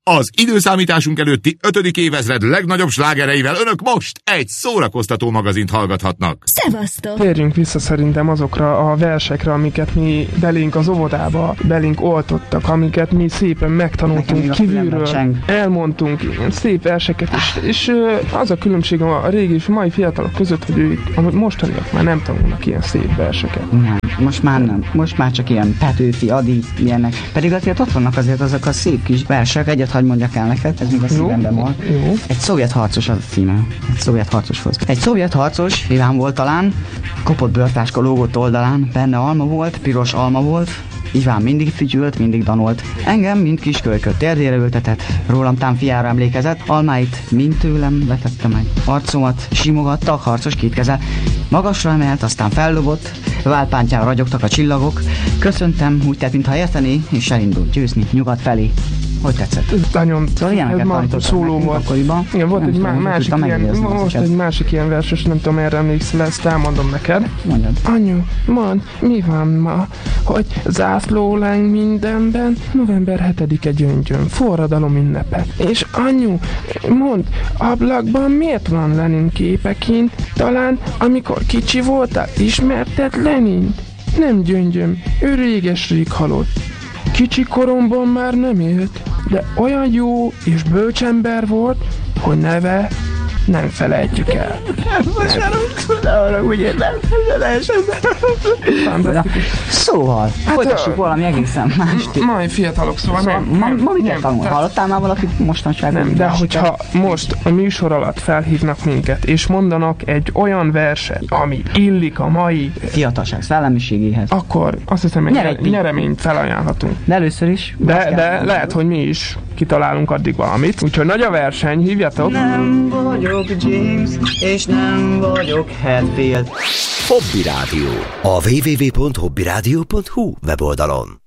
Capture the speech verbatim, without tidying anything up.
Az időszámításunk előtti ötödik évezred legnagyobb slágereivel önök most egy szórakoztató magazint hallgathatnak. Szevasztok! Térjünk vissza szerintem azokra a versekre, amiket mi belénk az óvodába belénk oltottak, amiket mi szépen megtanultunk kívülről, elmondtunk ilyen szép verseket, és, és az a különbség a régi és a mai fiatalok között, hogy ők, a mostaniak már nem tanulnak ilyen szép verseket. Nem, most már nem. Most már csak ilyen Petőfi, Adi, ilyenek. Pedig azért ott vannak azért azok a szép kis versek, egyet hagy mondjak el neked, ez még a szívemben van. Jó. Egy szovjet harcos a címe. Egy szovjet harcoshoz. Egy szovjet harcos, vidám volt talán, kopott bőrtáska lógott oldalán, benne alma volt, piros alma volt, Iván mindig fütyült, mindig danolt. Engem mind kis kölyköt térdére ültetett, rólam tám fiára emlékezett, almáit mind tőlem vetette meg. Arcomat simogatta a harcos két keze, magasra emelt, aztán fellobott, válpántján ragyogtak a csillagok. Köszöntem, úgy tett, mintha értené, és elindult győzni nyugat felé. Hogy tetszett? Ez nagyon, szóval ez már szóló volt. Akkoriban. Igen, volt nem egy tudom, má- másik ilyen, most egy másik ilyen verses, nem tudom, erre emlékszel, ezt elmondom neked. Mondjad. Anyu, mondd, mi van ma, hogy zászló láng mindenben, november hetedike gyöngyön, forradalom ünnepe. És anyu, mondd, ablakban miért van Lenin képe kint? Talán, amikor kicsi voltál, ismerted Lenint? Nem gyöngyöm, ő réges-rég halott. Kicsi koromban már nem élt, de olyan jó és bölcs ember volt, hogy neve nem felejtjük el. Arra úgy értem, szóval, hát folytassuk a... valami egészen más. Mai fiatalok, szóval, szóval nem. Ma, ma mit nem, tanul? Tehát... Hallottál már valakit mostanság? Nem, de hogyha most a műsor alatt felhívnak minket, és mondanak egy olyan verset, ami illik a mai fiatalság szellemiségéhez, akkor azt hiszem, hogy Nyer egy nyereményt felajánlhatunk. De először is. De, de lehet, hogy mi is kitalálunk addig valamit. Úgyhogy nagy a verseny, hívjatok! Nem vagyok James, és nem vagyok Hetfield. Hobby Rádió. A double-u double-u double-u pont hobby rádió pont hu weboldalon.